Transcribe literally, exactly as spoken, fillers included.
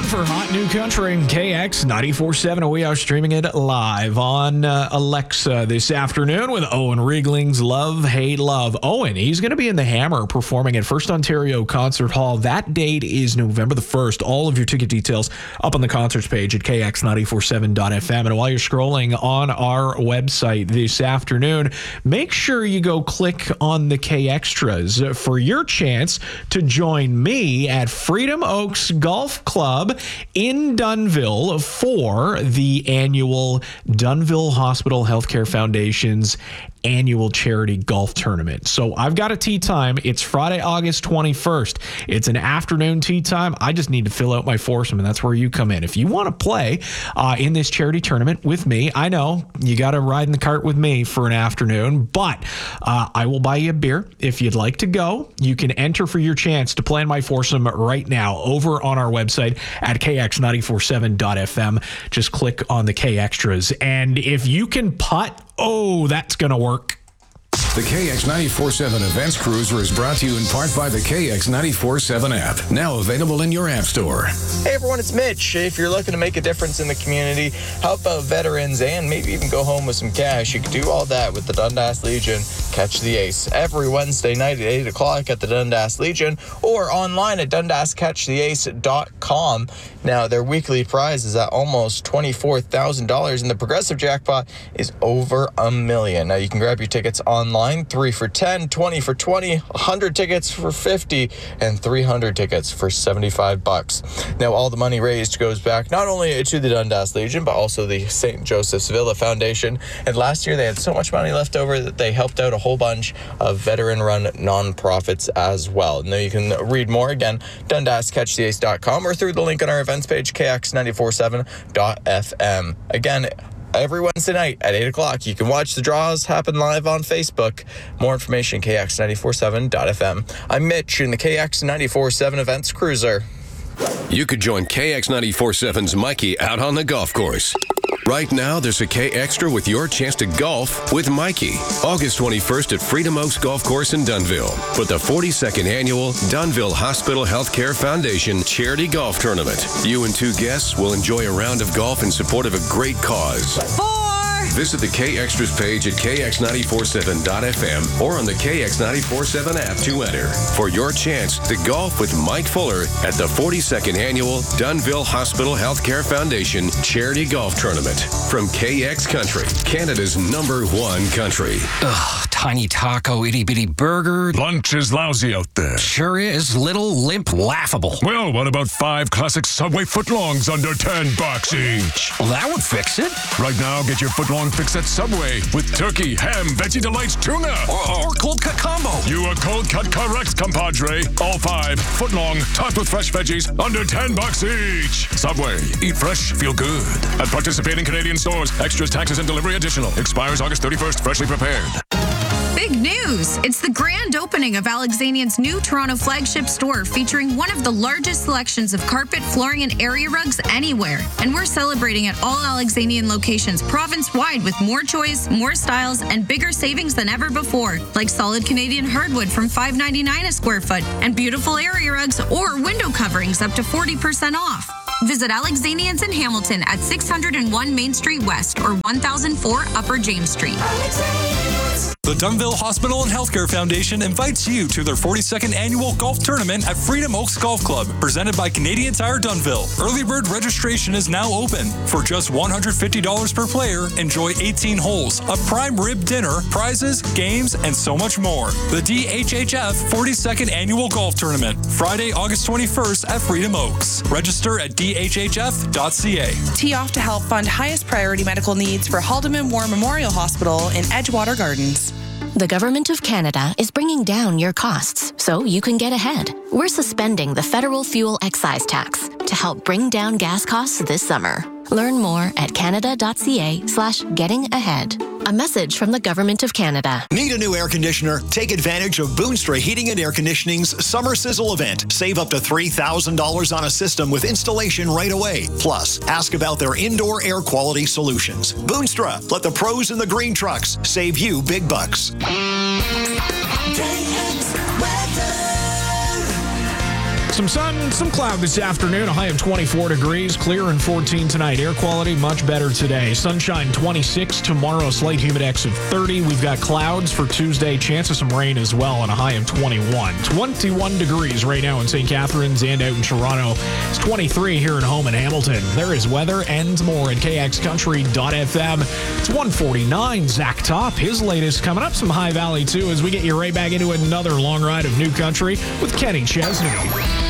for Hot New Country, K X ninety-four point seven. We are streaming it live on uh, Alexa this afternoon with Owen Riegling's Love, Hate, Love. Owen, he's going to be in the Hammer performing at First Ontario Concert Hall. That date is November the first. All of your ticket details up on the concerts page at K X ninety-four point seven dot f m. And while you're scrolling on our website this afternoon, make sure you go click on the K Extras for your chance to join me at Freedom Oaks Golf Club in Dunnville for the annual Dunnville Hospital Healthcare Foundation's annual charity golf tournament. So I've got a tee time. It's Friday, August twenty-first. It's an afternoon tee time. I just need to fill out my foursome, and that's where you come in. If you want to play uh, in this charity tournament with me, I know you got to ride in the cart with me for an afternoon, but uh, I will buy you a beer. If you'd like to go, you can enter for your chance to play in my foursome right now over on our website at K X ninety-four point seven dot f m. Just click on the K Extras. And if you can putt, oh, that's going to work. The K X ninety-four point seven Events Cruiser is brought to you in part by the K X ninety-four point seven app, now available in your app store. Hey everyone, it's Mitch. If you're looking to make a difference in the community, help out veterans, and maybe even go home with some cash, you can do all that with the Dundas Legion Catch the Ace every Wednesday night at eight o'clock at the Dundas Legion or online at dundas catch the ace dot com. Now, their weekly prize is at almost twenty-four thousand dollars, and the progressive jackpot is over a million. Now, you can grab your tickets online, three for ten, twenty for twenty, one hundred tickets for fifty, and three hundred tickets for seventy-five bucks. Now, all the money raised goes back not only to the Dundas Legion, but also the Saint Joseph's Villa Foundation. And last year, they had so much money left over that they helped out a whole bunch of veteran-run nonprofits as well. Now, you can read more, again, dundas catch the ace dot com or through the link on our events page, K X ninety-four point seven dot f m. Again, every Wednesday night at eight o'clock, you can watch the draws happen live on Facebook. More information, K X ninety-four point seven dot f m. I'm Mitch in the K X ninety-four point seven Events Cruiser. You could join K X ninety-four point seven's Mikey out on the golf course. Right now, there's a K Extra with your chance to golf with Mikey. August twenty-first at Freedom Oaks Golf Course in Dunnville for the forty-second annual Dunnville Hospital Healthcare Foundation Charity Golf Tournament. You and two guests will enjoy a round of golf in support of a great cause. Four! Visit the K Extras page at K X ninety-four point seven dot f m or on the K X ninety-four point seven app to enter for your chance to golf with Mike Fuller at the forty-second annual Dunnville Hospital Healthcare Foundation Charity Golf Tournament. From K X Country, Canada's number one country. Ugh, tiny taco, itty-bitty burger. Lunch is lousy out there. Sure is. Little, limp, laughable. Well, what about five classic Subway footlongs under ten bucks each? Well, that would fix it. Right now, get your footlong fix at Subway with turkey, ham, veggie delights, tuna. Or, or cold cut combo. You are cold cut correct, compadre. All five, footlong, topped with fresh veggies, under ten bucks each. Subway, eat fresh, feel good. At participating Canadian stores, extras, taxes, and delivery additional. Expires August thirty-first, freshly prepared. Big news! It's the grand opening of Alexanian's new Toronto flagship store featuring one of the largest selections of carpet, flooring, and area rugs anywhere. And we're celebrating at all Alexanian locations province-wide with more choice, more styles, and bigger savings than ever before, like solid Canadian hardwood from five ninety-nine a square foot and beautiful area rugs or window coverings up to forty percent off. Visit Alexanians in Hamilton at six hundred one Main Street West or one thousand four Upper James Street. The Dunnville Hospital and Healthcare Foundation invites you to their forty-second annual golf tournament at Freedom Oaks Golf Club, presented by Canadian Tire Dunnville. Early bird registration is now open. For just one hundred fifty dollars per player, enjoy eighteen holes, a prime rib dinner, prizes, games, and so much more. The D H H F forty-second Annual Golf Tournament, Friday, August twenty-first at Freedom Oaks. Register at d h h f dot c a. Tee off to help fund highest priority medical needs for Haldeman War Memorial Hospital in Edgewater Gardens. The Government of Canada is bringing down your costs so you can get ahead. We're suspending the federal fuel excise tax to help bring down gas costs this summer. Learn more at canada.ca slash getting ahead. A message from the Government of Canada. Need a new air conditioner? Take advantage of Boonstra Heating and Air Conditioning's Summer Sizzle event. Save up to three thousand dollars on a system with installation right away. Plus, ask about their indoor air quality solutions. Boonstra, let the pros in the green trucks save you big bucks. Some sun, some cloud this afternoon, a high of twenty-four degrees, clear and fourteen tonight. Air quality much better today. Sunshine twenty-six tomorrow, slight humidex of thirty. We've got clouds for Tuesday, chance of some rain as well, and a high of twenty-one. twenty-one degrees right now in Saint Catharines and out in Toronto. It's twenty-three here at home in Hamilton. There is weather and more at K X country dot f m. It's one forty-nine. Zach Top, his latest coming up, some High Valley too, as we get you right back into another long ride of New Country with Kenny Chesney.